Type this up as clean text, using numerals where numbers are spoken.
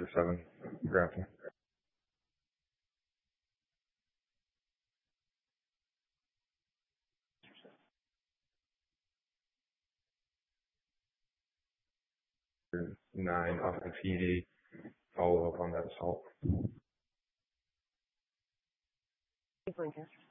or 7 grafting. Or 9 off the PD. Follow up on that salt.